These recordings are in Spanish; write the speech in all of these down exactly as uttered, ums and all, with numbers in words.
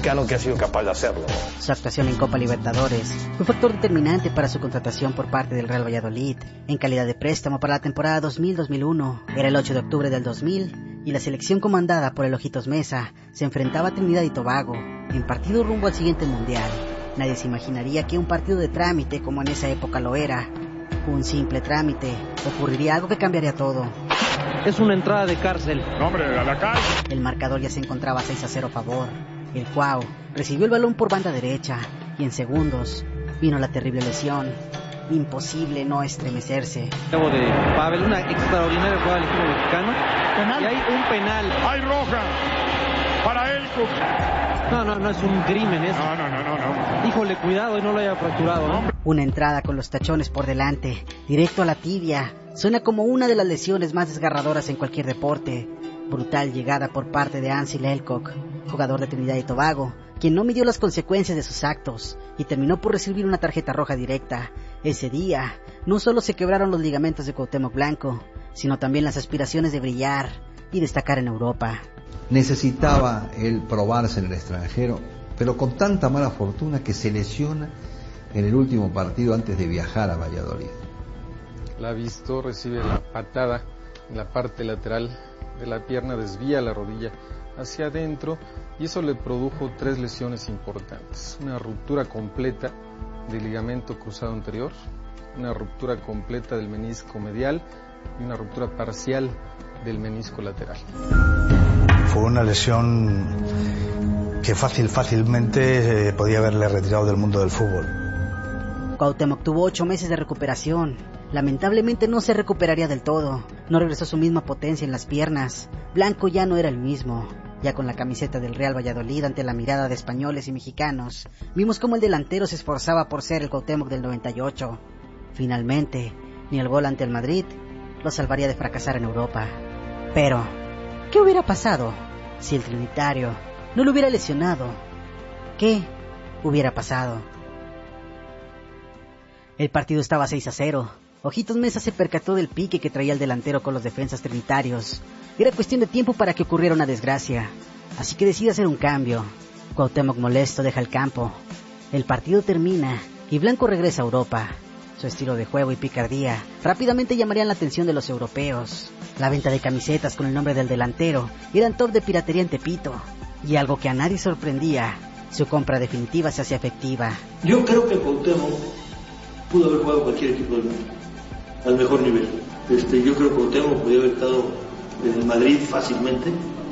mexicano que ha sido capaz de hacerlo. Su actuación en Copa Libertadores fue factor determinante para su contratación por parte del Real Valladolid en calidad de préstamo para la temporada dos mil dos mil uno. Era el ocho de octubre del dos mil y la selección comandada por el Ojitos Meza se enfrentaba a Trinidad y Tobago en partido rumbo al siguiente mundial. Nadie se imaginaría que un partido de trámite como en esa época lo era, un simple trámite, ocurriría algo que cambiaría todo. Es una entrada de cárcel. ¡Hombre, a la cárcel! El marcador ya se encontraba seis a cero a favor. El Cuau recibió el balón por banda derecha y en segundos vino la terrible lesión. Imposible no estremecerse. Luego de Pavel, una extraordinaria jugada del equipo mexicano. ¿Penal? Y hay un penal. ¡Hay roja! Para él. No, no, no es un crimen eso. No, no, no, no, no. Híjole, cuidado y no lo haya fracturado, ¿no? Una entrada con los tachones por delante, directo a la tibia. Suena como una de las lesiones más desgarradoras en cualquier deporte. Brutal llegada por parte de Ansel Elcock, jugador de Trinidad y Tobago, quien no midió las consecuencias de sus actos y terminó por recibir una tarjeta roja directa. Ese día, no solo se quebraron los ligamentos de Cuauhtémoc Blanco, sino también las aspiraciones de brillar y destacar en Europa. Necesitaba él probarse en el extranjero, pero con tanta mala fortuna que se lesiona en el último partido antes de viajar a Valladolid. La ha visto, recibe la patada en la parte lateral de la pierna, desvía la rodilla hacia adentro y eso le produjo tres lesiones importantes. Una ruptura completa del ligamento cruzado anterior, una ruptura completa del menisco medial y una ruptura parcial del menisco lateral. Fue una lesión que fácil, fácilmente eh, podía haberle retirado del mundo del fútbol. Cuauhtémoc tuvo ocho meses de recuperación. Lamentablemente no se recuperaría del todo. No regresó a su misma potencia en las piernas. Blanco ya no era el mismo. Ya con la camiseta del Real Valladolid ante la mirada de españoles y mexicanos, vimos cómo el delantero se esforzaba por ser el Cuauhtémoc del noventa y ocho. Finalmente, ni el gol ante el Madrid lo salvaría de fracasar en Europa. Pero, ¿qué hubiera pasado si el trinitario no lo hubiera lesionado? ¿Qué hubiera pasado? El partido estaba seis a cero. Ojitos Meza se percató del pique que traía el delantero con los defensas trinitarios. Era cuestión de tiempo para que ocurriera una desgracia, así que decide hacer un cambio. Cuauhtémoc molesto deja el campo. El partido termina y Blanco regresa a Europa. Su estilo de juego y picardía rápidamente llamarían la atención de los europeos. La venta de camisetas con el nombre del delantero eran top de piratería en Tepito. Y algo que a nadie sorprendía, su compra definitiva se hacía efectiva. Yo creo que Cuauhtémoc pudo haber jugado cualquier equipo del mundo al mejor nivel. Este, yo creo que Cuauhtémoc podía haber estado en el Madrid fácilmente,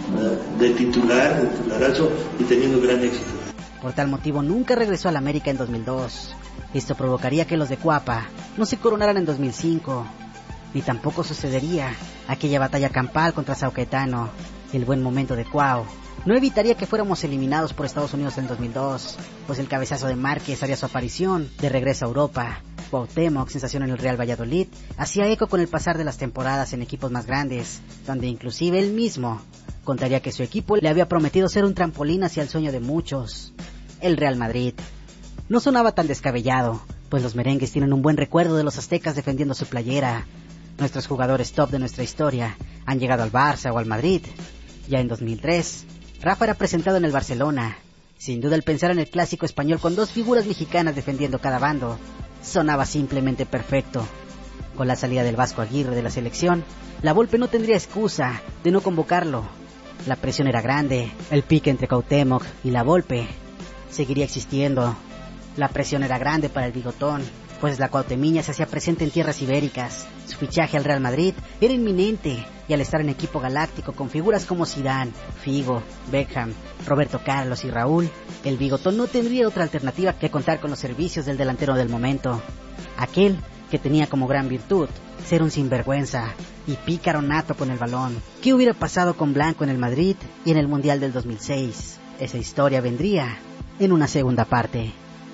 de titular, de titularazo y teniendo gran éxito. Por tal motivo nunca regresó al América en dos mil dos. Esto provocaría que los de Cuapa no se coronaran en dos mil cinco. Ni tampoco sucedería aquella batalla campal contra Sao Caetano. El buen momento de Cuau no evitaría que fuéramos eliminados por Estados Unidos en dos mil dos, pues el cabezazo de Márquez haría su aparición de regreso a Europa. Cuauhtémoc, sensación en el Real Valladolid, hacía eco con el pasar de las temporadas en equipos más grandes, donde inclusive él mismo contaría que su equipo le había prometido ser un trampolín hacia el sueño de muchos, el Real Madrid. No sonaba tan descabellado, pues los merengues tienen un buen recuerdo de los aztecas defendiendo su playera. Nuestros jugadores top de nuestra historia han llegado al Barça o al Madrid. Ya en dos mil tres, Rafa era presentado en el Barcelona. Sin duda el pensar en el clásico español con dos figuras mexicanas defendiendo cada bando sonaba simplemente perfecto. Con la salida del Vasco Aguirre de la selección, la Volpe no tendría excusa de no convocarlo. La presión era grande, el pique entre Cuauhtémoc y la Volpe seguiría existiendo. La presión era grande para el bigotón, pues la cuautemiña se hacía presente en tierras ibéricas. Su fichaje al Real Madrid era inminente, y al estar en equipo galáctico con figuras como Zidane, Figo, Beckham, Roberto Carlos y Raúl, el bigotón no tendría otra alternativa que contar con los servicios del delantero del momento. Aquel que tenía como gran virtud ser un sinvergüenza y pícaro nato con el balón. ¿Qué hubiera pasado con Blanco en el Madrid y en el Mundial del dos mil seis? Esa historia vendría en una segunda parte.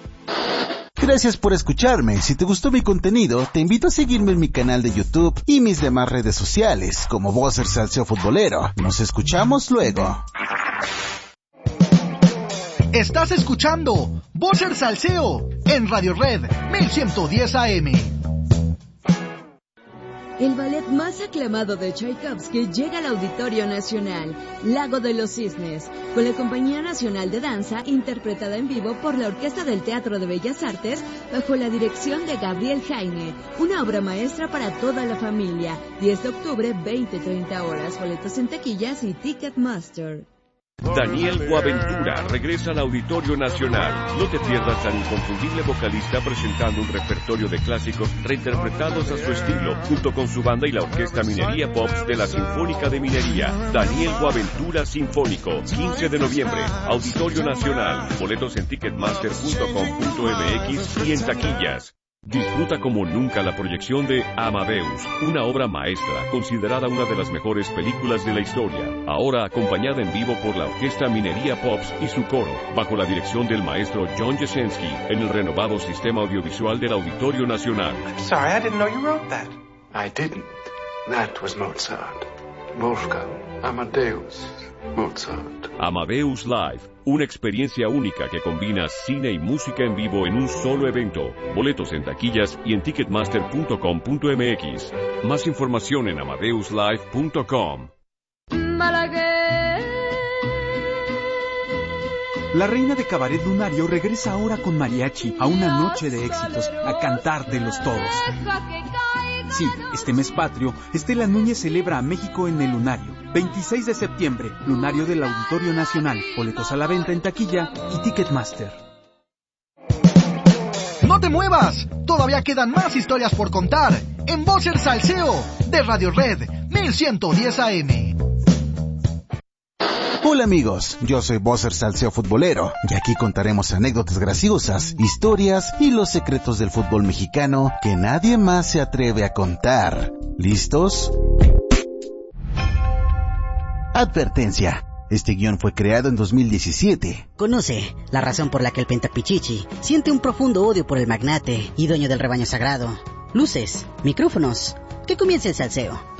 Gracias por escucharme. Si te gustó mi contenido, te invito a seguirme en mi canal de YouTube y mis demás redes sociales, como Boxer Salseo Futbolero. Nos escuchamos luego. Estás escuchando Boxer Salseo en Radio Red mil ciento diez A M. El ballet más aclamado de Tchaikovsky llega al Auditorio Nacional, Lago de los Cisnes, con la Compañía Nacional de Danza interpretada en vivo por la Orquesta del Teatro de Bellas Artes bajo la dirección de Gabriel Jaime, una obra maestra para toda la familia. diez de octubre, veinte a treinta horas, boletos en taquillas y Ticketmaster. Daniel Boaventura regresa al Auditorio Nacional. No te pierdas al inconfundible vocalista presentando un repertorio de clásicos reinterpretados a su estilo, junto con su banda y la Orquesta Minería Pops de la Sinfónica de Minería. Daniel Boaventura Sinfónico, quince de noviembre, Auditorio Nacional. Boletos en ticketmaster punto com punto m x y en taquillas. Disfruta como nunca la proyección de Amadeus, una obra maestra, considerada una de las mejores películas de la historia, ahora acompañada en vivo por la Orquesta Minería Pops y su coro, bajo la dirección del maestro John Jasenski, en el renovado sistema audiovisual del Auditorio Nacional. I'm sorry, I didn't know you wrote that. I didn't. That was Mozart. Wolfgang Amadeus Mozart. Amadeus Live, una experiencia única que combina cine y música en vivo en un solo evento. Boletos en taquillas y en ticketmaster punto com punto m x. Más información en amadeus live punto com. La reina de Cabaret Lunario regresa ahora con mariachi a una noche de éxitos, a cantar de los todos. Sí, este mes patrio, Estela Núñez celebra a México en el Lunario. veintiséis de septiembre, Lunario del Auditorio Nacional. Boletos a la venta en taquilla y Ticketmaster. ¡No te muevas! Todavía quedan más historias por contar en Voces Salseo de Radio Red mil ciento diez A M. Hola amigos, yo soy Bosser Salseo Futbolero y aquí contaremos anécdotas graciosas, historias y los secretos del fútbol mexicano que nadie más se atreve a contar. ¿Listos? Advertencia. Este guión fue creado en dos mil diecisiete. Conoce la razón por la que el Pentapichichi siente un profundo odio por el magnate y dueño del rebaño sagrado. Luces, micrófonos, que comience el salseo.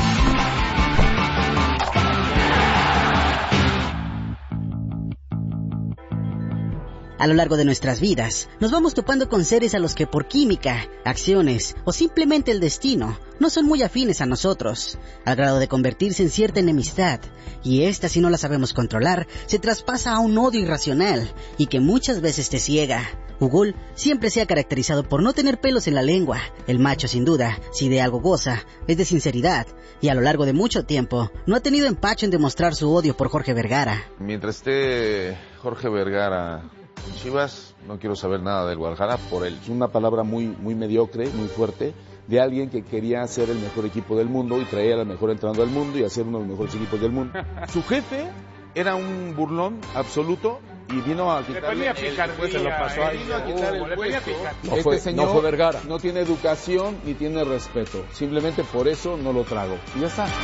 A lo largo de nuestras vidas, nos vamos topando con seres a los que por química, acciones o simplemente el destino no son muy afines a nosotros, al grado de convertirse en cierta enemistad, y esta, si no la sabemos controlar, se traspasa a un odio irracional y que muchas veces te ciega. Ugol siempre se ha caracterizado por no tener pelos en la lengua. El macho, sin duda, si de algo goza, es de sinceridad, y a lo largo de mucho tiempo no ha tenido empacho en demostrar su odio por Jorge Vergara. Mientras esté Jorge Vergara Chivas, no quiero saber nada del Guadalajara por él. Es una palabra muy, muy mediocre, muy fuerte, de alguien que quería ser el mejor equipo del mundo y traía al mejor entrenador del mundo y hacer uno de los mejores equipos del mundo. Su jefe era un burlón absoluto y vino a quitarle el puesto, se lo pasó ahí. Vino a quitar el puesto. No fue, este señor no fue Vergara. No tiene educación ni tiene respeto. Simplemente por eso no lo trago. Y ya está.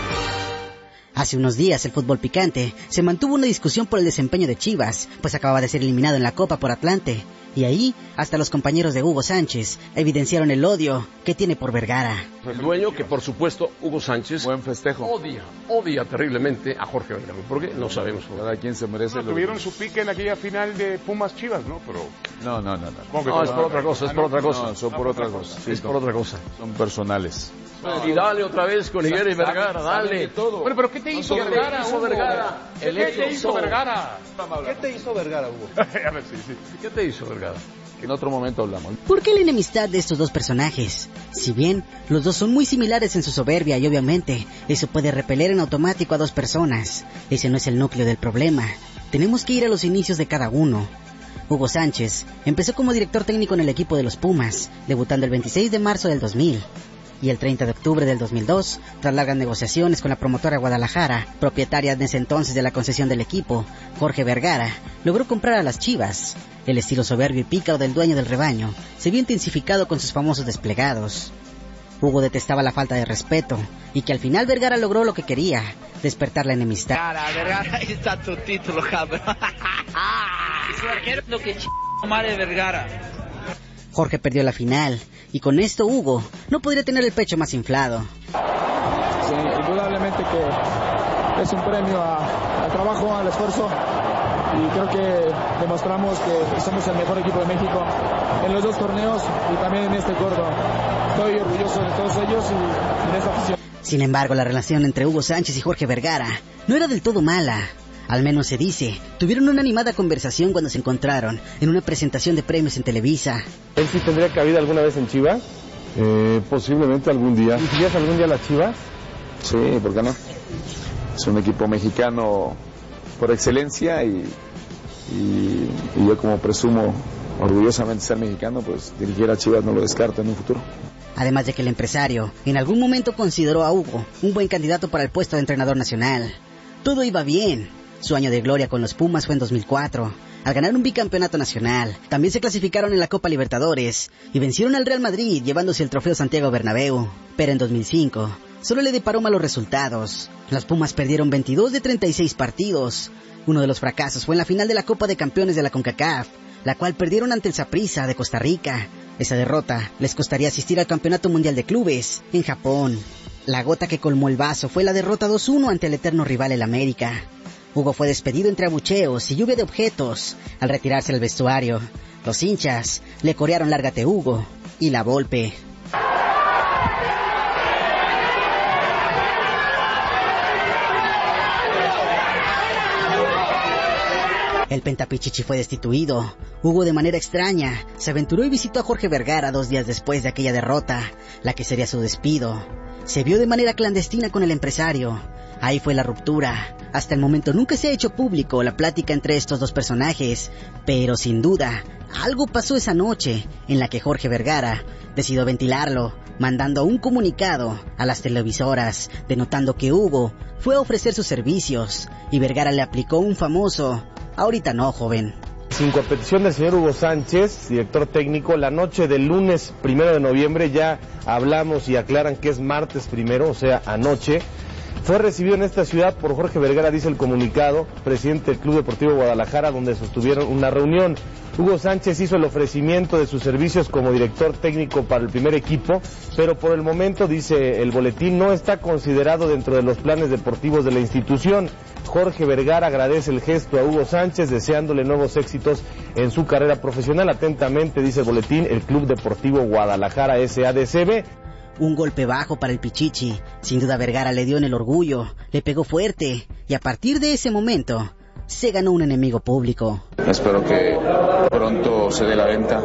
Hace unos días el fútbol picante se mantuvo una discusión por el desempeño de Chivas, pues acababa de ser eliminado en la Copa por Atlante, y ahí hasta los compañeros de Hugo Sánchez evidenciaron el odio que tiene por Vergara. El dueño que por supuesto Hugo Sánchez buen festejo odia, odia terriblemente a Jorge Vergara, ¿por qué? No sabemos. Cada quien se merece. No, lo tuvieron que... su pique en aquella final de Pumas Chivas, ¿no? Pero no, no, no, no. No, no es por otra cosa, es por otra cosa. No, son por otra cosa. Sí, es por otra cosa. Son personales. Y dale otra vez con Higuera y Vergara, dale. Todo. Bueno, pero ¿qué te hizo ¿Qué Vergara? Te hizo Vergara? ¿Qué te hizo Vergara? ¿Qué te hizo Vergara, Hugo? A ver, sí, sí. ¿Qué te hizo Vergara? En otro momento hablamos. ¿Por qué la enemistad de estos dos personajes? Si bien los dos son muy similares en su soberbia y obviamente eso puede repeler en automático a dos personas, ese no es el núcleo del problema. Tenemos que ir a los inicios de cada uno. Hugo Sánchez empezó como director técnico en el equipo de los Pumas, debutando el veintiséis de marzo del dos mil. Y el treinta de octubre del dos mil dos, tras largas negociaciones con la promotora Guadalajara, propietaria en ese entonces de la concesión del equipo, Jorge Vergara logró comprar a las Chivas. El estilo soberbio y pícaro del dueño del rebaño se vio intensificado con sus famosos desplegados. Hugo detestaba la falta de respeto y que al final Vergara logró lo que quería, despertar la enemistad. Cara, Vergara, ahí está tu título, cabrón. Lo que ch... madre Vergara. Jorge perdió la final, y con esto Hugo no podría tener el pecho más inflado. Sí, indudablemente que es un premio a, al trabajo, al esfuerzo, y creo que demostramos que somos el mejor equipo de México en los dos torneos y también en este corto. Estoy orgulloso de todos ellos y de esta afición. Sin embargo, la relación entre Hugo Sánchez y Jorge Vergara no era del todo mala. Al menos se dice, tuvieron una animada conversación cuando se encontraron en una presentación de premios en Televisa. ¿Él sí tendría cabida alguna vez en Chivas? Eh, posiblemente algún día. ¿Irías algún día a las Chivas? Sí, ¿por qué no? Es un equipo mexicano por excelencia y, y, y yo como presumo orgullosamente ser mexicano, pues dirigir a Chivas no lo descarto en un futuro. Además de que el empresario en algún momento consideró a Hugo un buen candidato para el puesto de entrenador nacional. Todo iba bien. Su año de gloria con los Pumas fue en dos mil cuatro, al ganar un bicampeonato nacional. También se clasificaron en la Copa Libertadores y vencieron al Real Madrid llevándose el trofeo Santiago Bernabéu. Pero en dos mil cinco solo le deparó malos resultados. Los Pumas perdieron veintidós de treinta y seis partidos. Uno de los fracasos fue en la final de la Copa de Campeones de la CONCACAF, la cual perdieron ante el Saprissa de Costa Rica. Esa derrota les costaría asistir al Campeonato Mundial de Clubes en Japón. La gota que colmó el vaso fue la derrota dos uno ante el eterno rival el América. Hugo fue despedido entre abucheos y lluvia de objetos al retirarse del vestuario. Los hinchas le corearon "Lárgate Hugo" y La Volpe. El Pentapichichi fue destituido. Hugo, de manera extraña, se aventuró y visitó a Jorge Vergara dos días después de aquella derrota, la que sería su despido. Se vio de manera clandestina con el empresario. Ahí fue la ruptura. Hasta el momento nunca se ha hecho público la plática entre estos dos personajes, pero sin duda, algo pasó esa noche en la que Jorge Vergara decidió ventilarlo, mandando un comunicado a las televisoras, denotando que Hugo fue a ofrecer sus servicios y Vergara le aplicó un famoso "ahorita no, joven". Sin competición del señor Hugo Sánchez, director técnico, la noche del lunes primero de noviembre, ya hablamos y aclaran que es martes primero, o sea, anoche, fue recibido en esta ciudad por Jorge Vergara, dice el comunicado, presidente del Club Deportivo Guadalajara, donde sostuvieron una reunión. Hugo Sánchez hizo el ofrecimiento de sus servicios como director técnico para el primer equipo, pero por el momento, dice el boletín, no está considerado dentro de los planes deportivos de la institución. Jorge Vergara agradece el gesto a Hugo Sánchez, deseándole nuevos éxitos en su carrera profesional. Atentamente, dice el boletín, el Club Deportivo Guadalajara S A D C B. Un golpe bajo para el Pichichi. Sin duda Vergara le dio en el orgullo, le pegó fuerte, y a partir de ese momento se ganó un enemigo público. Espero que pronto se dé la venta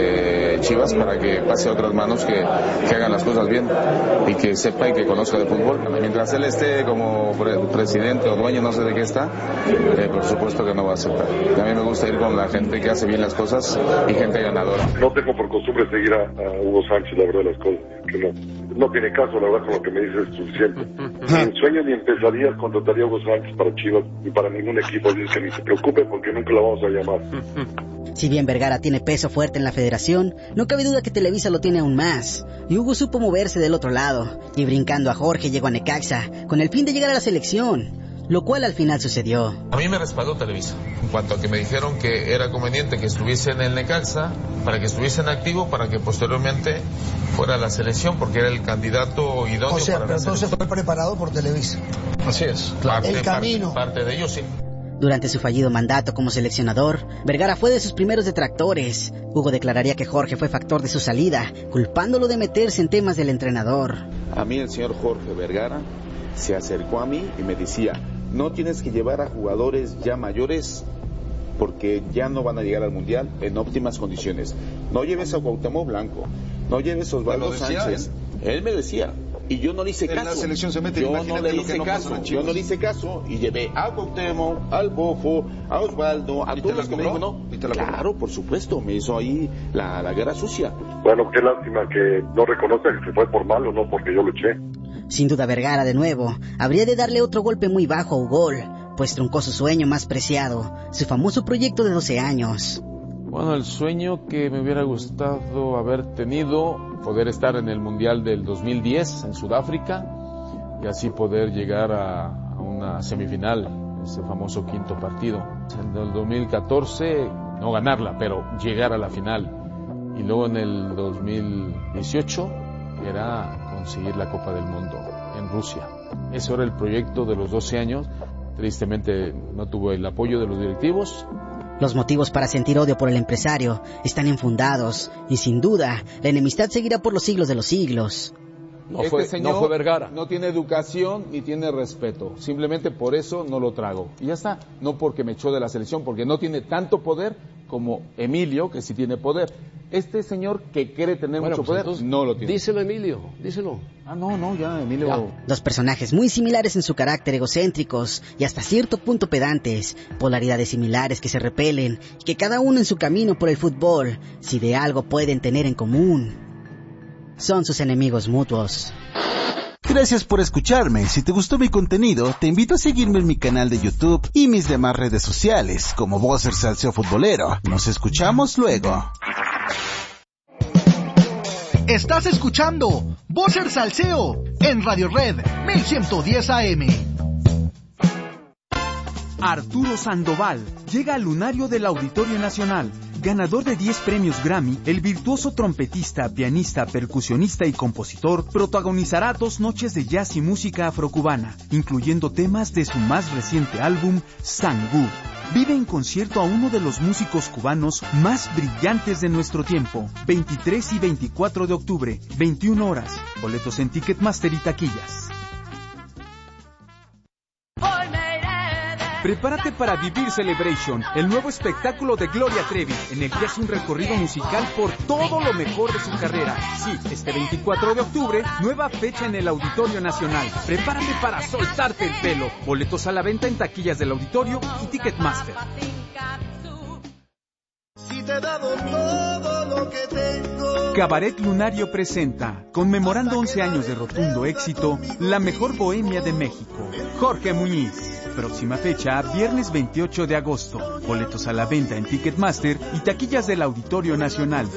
de Chivas para que pase a otras manos que, que hagan las cosas bien y que sepa y que conozca de fútbol. Mientras él esté como pre presidente o dueño, no sé de qué está, eh, por supuesto que no va a aceptar. A mí me gusta ir con la gente que hace bien las cosas y gente ganadora. No tengo por costumbre seguir a, a Hugo Sánchez, la verdad, las cosas. Que no, no tiene caso, la verdad, con lo que me dices es suficiente. Ni en sueño ni en pesadillas contrataría a Hugo Sánchez para Chivas ni para ningún equipo. Así que ni se preocupe porque nunca la vamos a llamar. Si bien Vergara tiene peso fuerte en la federación, no cabe duda que Televisa lo tiene aún más. Y Hugo supo moverse del otro lado, y brincando a Jorge llegó a Necaxa, con el fin de llegar a la selección, lo cual al final sucedió. A mí me respaldó Televisa, en cuanto a que me dijeron que era conveniente que estuviese en el Necaxa, para que estuviese en activo, para que posteriormente fuera a la selección, porque era el candidato idóneo. O sea, para pero la entonces fue preparado por Televisa. Así es. Claro. Parte, el camino. Parte, parte de ellos, sí. Durante su fallido mandato como seleccionador, Vergara fue de sus primeros detractores. Hugo declararía que Jorge fue factor de su salida, culpándolo de meterse en temas del entrenador. A mí el señor Jorge Vergara se acercó a mí y me decía: no tienes que llevar a jugadores ya mayores porque ya no van a llegar al Mundial en óptimas condiciones. No lleves a Cuauhtémoc Blanco, no lleves a Osvaldo Sánchez. Él? él me decía, y yo no le hice en caso. La selección se mete, yo no le hice no caso, yo no le hice caso y llevé a Cuauhtémoc, al Bofo, a Osvaldo, a todos los que me dijo no. Claro, por supuesto, me hizo ahí la, la guerra sucia. Bueno, qué lástima que no reconoce que se fue por malo, no porque yo lo eché. Sin duda Vergara, de nuevo, habría de darle otro golpe muy bajo a Ugol, pues truncó su sueño más preciado, su famoso proyecto de doce años. Bueno, el sueño que me hubiera gustado haber tenido, poder estar en el Mundial del dos mil diez en Sudáfrica y así poder llegar a, a una semifinal, ese famoso quinto partido. En el dos mil catorce, no ganarla, pero llegar a la final. Y luego en el dos mil dieciocho era conseguir la Copa del Mundo en Rusia. Ese era el proyecto de los doce años. Tristemente no tuvo el apoyo de los directivos Los motivos para sentir odio por el empresario están infundados y sin duda la enemistad seguirá por los siglos de los siglos. No este fue, señor no fue Vergara. No tiene educación ni tiene respeto. Simplemente por eso no lo trago. Y ya está. No porque me echó de la selección, porque no tiene tanto poder como Emilio, que sí tiene poder. Este señor que quiere tener bueno, mucho pues poder, entonces, no lo tiene. Díselo, Emilio, díselo. Ah, no, no, ya, Emilio. Ya. Dos personajes muy similares en su carácter, egocéntricos y hasta cierto punto pedantes, polaridades similares que se repelen, que cada uno en su camino por el fútbol, si de algo pueden tener en común, son sus enemigos mutuos. Gracias por escucharme. Si te gustó mi contenido, te invito a seguirme en mi canal de YouTube y mis demás redes sociales, como Bosser Salseo Futbolero. Nos escuchamos luego. Estás escuchando Bosser Salseo en Radio Red mil ciento diez A M. Arturo Sandoval llega al lunario del Auditorio Nacional. Ganador de diez premios Grammy, el virtuoso trompetista, pianista, percusionista y compositor protagonizará dos noches de jazz y música afrocubana, incluyendo temas de su más reciente álbum, Sangú. Vive en concierto a uno de los músicos cubanos más brillantes de nuestro tiempo, veintitrés y veinticuatro de octubre, veintiuna horas. Boletos en Ticketmaster y taquillas. Prepárate para vivir Celebration, el nuevo espectáculo de Gloria Trevi, en el que hace un recorrido musical por todo lo mejor de su carrera. Sí, este veinticuatro de octubre, nueva fecha en el Auditorio Nacional. Prepárate para soltarte el pelo. Boletos a la venta en taquillas del Auditorio y Ticketmaster. Si te he dado todo lo que tengo. Cabaret Lunario presenta, conmemorando once años de rotundo éxito, la mejor bohemia de México, Jorge Muñiz. Próxima fecha, viernes veintiocho de agosto. Boletos a la venta en Ticketmaster y taquillas del Auditorio Nacional.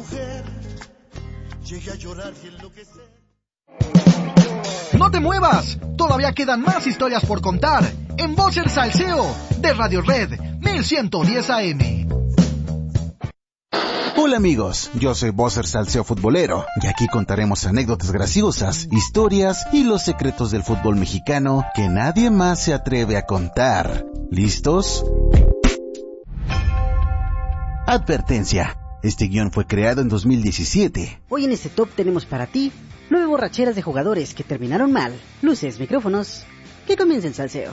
No te muevas, todavía quedan más historias por contar en Bosser Salseo de Radio Red mil ciento diez A M. Hola amigos, yo soy Bosser Salseo Futbolero y aquí contaremos anécdotas graciosas, historias y los secretos del fútbol mexicano que nadie más se atreve a contar. ¿Listos? Advertencia. Este guión fue creado en dos mil diecisiete. Hoy en este top tenemos para ti nueve borracheras de jugadores que terminaron mal. Luces, micrófonos, que comience el salseo.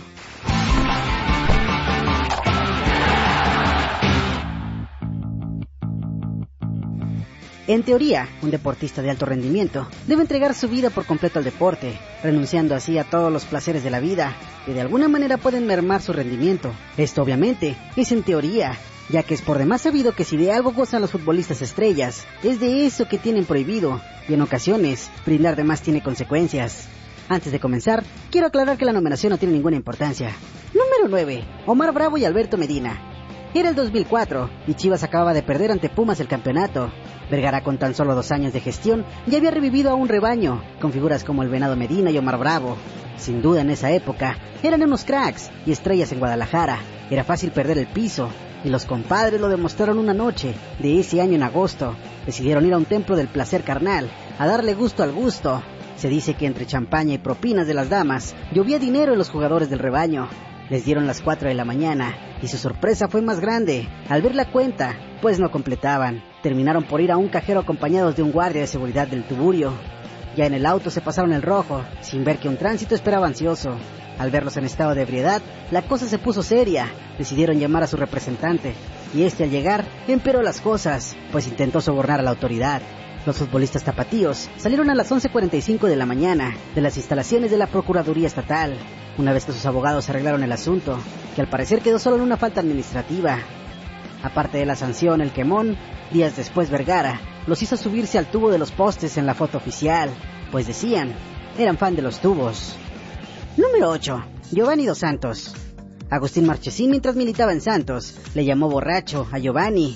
En teoría, un deportista de alto rendimiento debe entregar su vida por completo al deporte, renunciando así a todos los placeres de la vida, que de alguna manera pueden mermar su rendimiento. Esto obviamente es en teoría, ya que es por demás sabido que si de algo gozan los futbolistas estrellas, es de eso que tienen prohibido, y en ocasiones, brindar de más tiene consecuencias. Antes de comenzar, quiero aclarar que la numeración no tiene ninguna importancia. Número nueve. Omar Bravo y Alberto Medina. Era el dos mil cuatro, y Chivas acababa de perder ante Pumas el campeonato. Vergara, con tan solo dos años de gestión, ya había revivido a un rebaño, con figuras como el Venado Medina y Omar Bravo. Sin duda en esa época, eran unos cracks y estrellas en Guadalajara. Era fácil perder el piso, y los compadres lo demostraron una noche de ese año en agosto. Decidieron ir a un templo del placer carnal, a darle gusto al gusto. Se dice que entre champaña y propinas de las damas, llovía dinero en los jugadores del rebaño. Les dieron las cuatro de la mañana, y su sorpresa fue más grande al ver la cuenta, pues no completaban. Terminaron por ir a un cajero acompañados de un guardia de seguridad del tuburio. Ya en el auto se pasaron el rojo, sin ver que un tránsito esperaba ansioso. Al verlos en estado de ebriedad, la cosa se puso seria. Decidieron llamar a su representante, y este al llegar empeoró las cosas, pues intentó sobornar a la autoridad. Los futbolistas tapatíos salieron a las once cuarenta y cinco de la mañana de las instalaciones de la Procuraduría Estatal, una vez que sus abogados arreglaron el asunto, que al parecer quedó solo en una falta administrativa. Aparte de la sanción, el quemón, días después Vergara los hizo subirse al tubo de los postes en la foto oficial, pues decían, eran fan de los tubos. Número ocho. Giovanni Dos Santos. Agustín Marchesín, mientras militaba en Santos, le llamó borracho a Giovanni.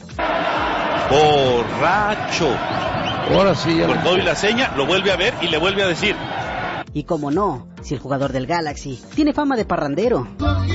¡Borracho! Ahora sí, ya. Por todo y la seña, lo vuelve a ver y le vuelve a decir. Y cómo no, si el jugador del Galaxy tiene fama de parrandero.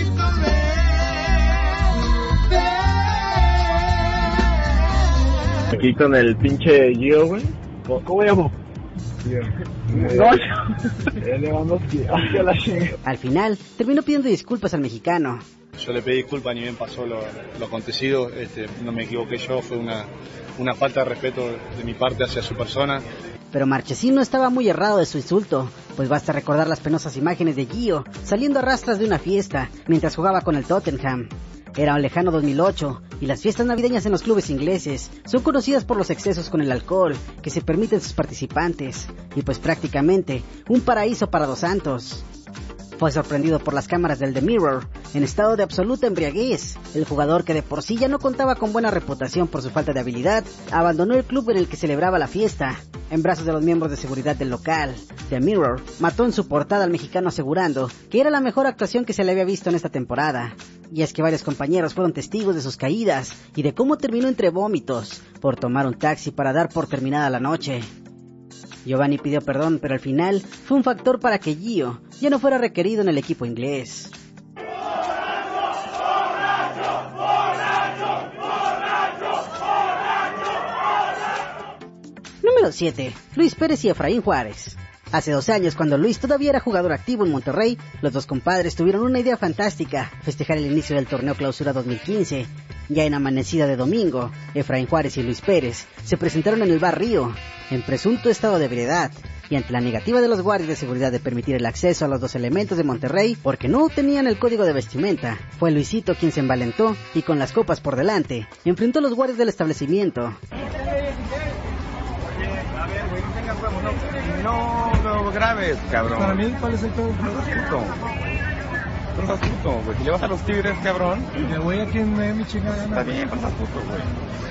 Aquí con el pinche Gio, güey. ¿Cómo llamo? No, Al final, terminó pidiendo disculpas al mexicano. yo le pedí disculpas, ni bien pasó lo, lo acontecido, este, no me equivoqué yo, fue una, una falta de respeto de mi parte hacia su persona. Pero Marchesín no estaba muy errado de su insulto, pues basta recordar las penosas imágenes de Gio saliendo a rastras de una fiesta mientras jugaba con el Tottenham. Era un lejano dos mil ocho y las fiestas navideñas en los clubes ingleses son conocidas por los excesos con el alcohol que se permiten sus participantes, y pues prácticamente un paraíso para Dos Santos. Fue sorprendido por las cámaras del The Mirror en estado de absoluta embriaguez. El jugador, que de por sí ya no contaba con buena reputación por su falta de habilidad, abandonó el club en el que celebraba la fiesta en brazos de los miembros de seguridad del local. The Mirror mató en su portada al mexicano asegurando que era la mejor actuación que se le había visto en esta temporada. Y es que varios compañeros fueron testigos de sus caídas y de cómo terminó entre vómitos por tomar un taxi para dar por terminada la noche. Giovanni pidió perdón, pero al final fue un factor para que Gio ya no fuera requerido en el equipo inglés. Número siete. Luis Pérez y Efraín Juárez. Hace dos años, cuando Luis todavía era jugador activo en Monterrey, los dos compadres tuvieron una idea fantástica: festejar el inicio del torneo Clausura dos mil quince. Ya en amanecida de domingo, Efraín Juárez y Luis Pérez se presentaron en el Bar Río, en presunto estado de ebriedad, y ante la negativa de los guardias de seguridad de permitir el acceso a los dos elementos de Monterrey porque no tenían el código de vestimenta, fue Luisito quien se envalentó y con las copas por delante, enfrentó a los guardias del establecimiento. No, no grabes, cabrón. Para mí, ¿cuál es el todo? No seas puto. No seas puto, güey. Si le vas a los Tigres, cabrón. Le voy a quien me dé mi chingada gana. Está bien, no seas puto, güey.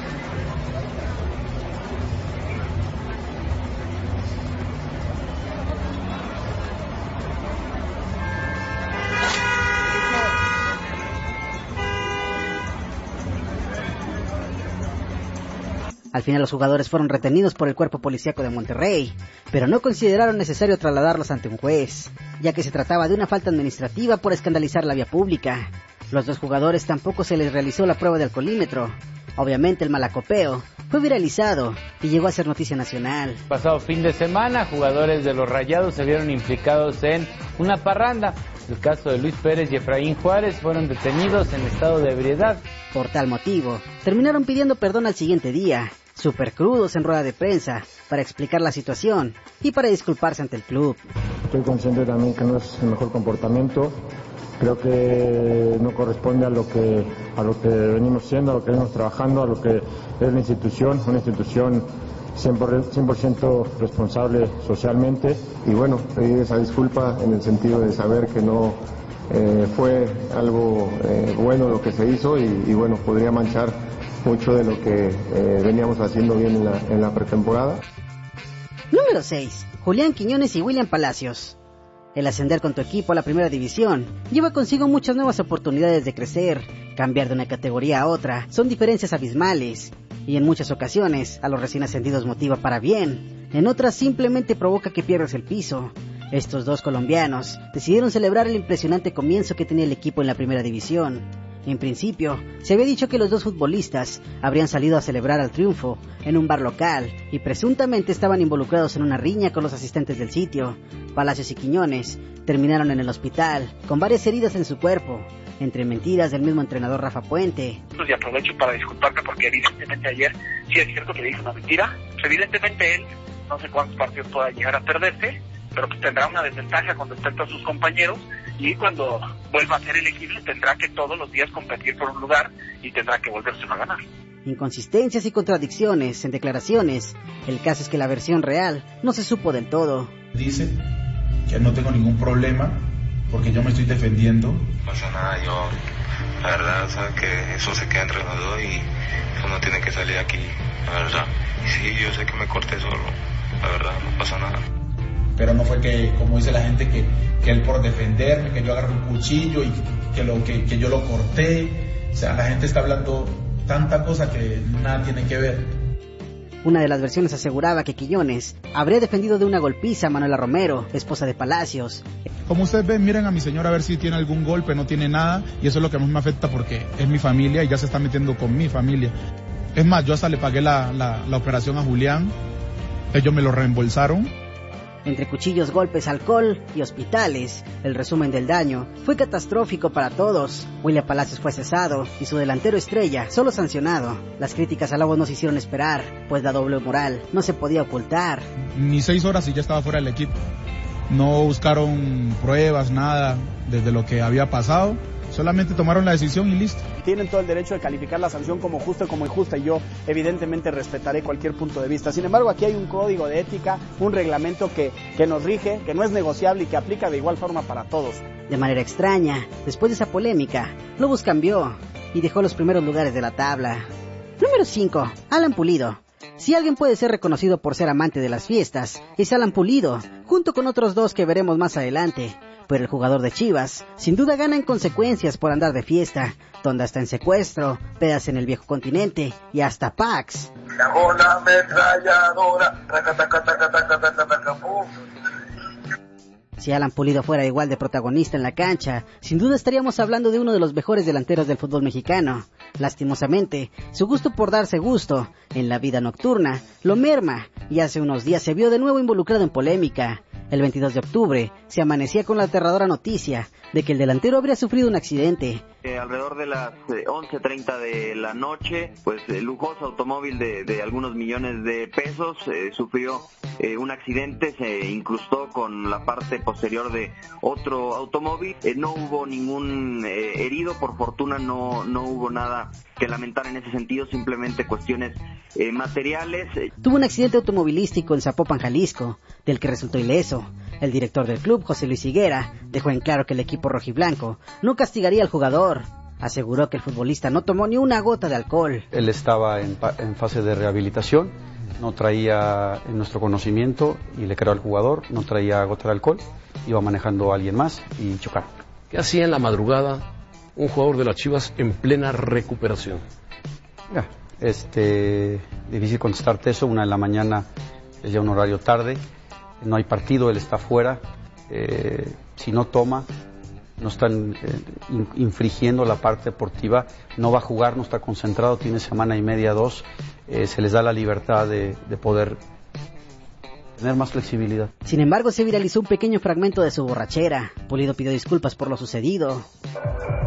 Al final los jugadores fueron retenidos por el cuerpo policíaco de Monterrey, pero no consideraron necesario trasladarlos ante un juez, ya que se trataba de una falta administrativa por escandalizar la vía pública. Los dos jugadores tampoco se les realizó la prueba de alcoholímetro. Obviamente el malacopeo fue viralizado y llegó a ser noticia nacional. Pasado fin de semana, jugadores de los Rayados se vieron implicados en una parranda. El caso de Luis Pérez y Efraín Juárez fueron detenidos en estado de ebriedad. Por tal motivo, terminaron pidiendo perdón al siguiente día, súper crudos en rueda de prensa, para explicar la situación y para disculparse ante el club. Estoy consciente también que no es el mejor comportamiento. Creo que no corresponde a lo que a lo que venimos siendo, a lo que venimos trabajando, a lo que es la institución, una institución cien por ciento responsable socialmente. Y bueno, pedir esa disculpa en el sentido de saber que no eh, fue algo eh, bueno lo que se hizo y, y bueno, podría manchar mucho de lo que eh, veníamos haciendo bien en la, en la pretemporada. Número seis. Julián Quiñones y William Palacios. El ascender con tu equipo a la primera división lleva consigo muchas nuevas oportunidades de crecer. Cambiar de una categoría a otra son diferencias abismales, y en muchas ocasiones a los recién ascendidos motiva para bien, en otras simplemente provoca que pierdas el piso. Estos dos colombianos decidieron celebrar el impresionante comienzo que tenía el equipo en la primera división. En principio, se había dicho que los dos futbolistas habrían salido a celebrar al triunfo en un bar local y presuntamente estaban involucrados en una riña con los asistentes del sitio. Palacios y Quiñones terminaron en el hospital con varias heridas en su cuerpo, entre mentiras del mismo entrenador Rafa Puente. Y aprovecho para disculparme porque evidentemente ayer sí es cierto que le dije una mentira. Evidentemente él no sé cuántos partidos pueda llegar a perderse, pero pues tendrá una desventaja con respecto a sus compañeros y cuando vuelva a ser elegible tendrá que todos los días competir por un lugar y tendrá que volverse a ganar. Inconsistencias y contradicciones en declaraciones. El caso es que la versión real no se supo del todo. Dice que no tengo ningún problema porque yo me estoy defendiendo. No pasa nada, yo la verdad, sabes que eso se queda entre los dos y eso no tiene que salir aquí, la verdad. Y sí, yo sé que me corté solo, la verdad, no pasa nada. Pero no fue que, como dice la gente, que, que él por defenderme, que yo agarré un cuchillo y que, lo, que, que yo lo corté. O sea, la gente está hablando tanta cosa que nada tiene que ver. Una de las versiones aseguraba que Quiñones habría defendido de una golpiza a Manuela Romero, esposa de Palacios. Como ustedes ven, miren a mi señora a ver si tiene algún golpe, no tiene nada, y eso es lo que más me afecta porque es mi familia y ya se está metiendo con mi familia. Es más, yo hasta le pagué la, la, la operación a Julián, ellos me lo reembolsaron. Entre cuchillos, golpes, alcohol y hospitales, el resumen del daño fue catastrófico para todos. William Palacios fue cesado y su delantero estrella solo sancionado. Las críticas a Lobos no se hicieron esperar, pues la doble moral no se podía ocultar. Ni seis horas y ya estaba fuera del equipo. No buscaron pruebas, nada, desde lo que había pasado. Solamente tomaron la decisión y listo. Tienen todo el derecho de calificar la sanción como justa o como injusta y yo evidentemente respetaré cualquier punto de vista. Sin embargo, aquí hay un código de ética, un reglamento que, que nos rige, que no es negociable y que aplica de igual forma para todos. De manera extraña, después de esa polémica, Lobos cambió y dejó los primeros lugares de la tabla. Número cinco. Alan Pulido. Si alguien puede ser reconocido por ser amante de las fiestas, es Alan Pulido, junto con otros dos que veremos más adelante. Pero el jugador de Chivas, sin duda gana en consecuencias por andar de fiesta, donde hasta en secuestro, pedas en el viejo continente y hasta packs. La bola ametralladora, Si Alan Pulido fuera igual de protagonista en la cancha, sin duda estaríamos hablando de uno de los mejores delanteros del fútbol mexicano. Lastimosamente, su gusto por darse gusto en la vida nocturna lo merma y hace unos días se vio de nuevo involucrado en polémica. El veintidós de octubre se amanecía con la aterradora noticia de que el delantero habría sufrido un accidente. Eh, alrededor de las eh, once treinta de la noche, pues el lujoso automóvil de, de algunos millones de pesos eh, sufrió eh, un accidente, se incrustó con la parte posterior de otro automóvil. Eh, no hubo ningún eh, herido, por fortuna no, no hubo nada que lamentar en ese sentido, simplemente cuestiones eh, materiales. Tuvo un accidente automovilístico en Zapopan, Jalisco, del que resultó ileso. El director del club, José Luis Higuera, dejó en claro que el equipo rojiblanco no castigaría al jugador. Aseguró que el futbolista no tomó ni una gota de alcohol. Él estaba en, en fase de rehabilitación, no traía en nuestro conocimiento, y le creo al jugador, no traía gota de alcohol, iba manejando a alguien más y chocaron. ¿Qué hacía en la madrugada un jugador de las Chivas en plena recuperación? Ya, este, difícil contestarte eso, una de la mañana es ya un horario tarde, no hay partido, él está fuera, eh, si no toma, no están eh, in, infringiendo la parte deportiva, no va a jugar, no está concentrado, tiene semana y media, dos, eh, se les da la libertad de, de poder tener más flexibilidad. Sin embargo, se viralizó un pequeño fragmento de su borrachera. Pulido pidió disculpas por lo sucedido.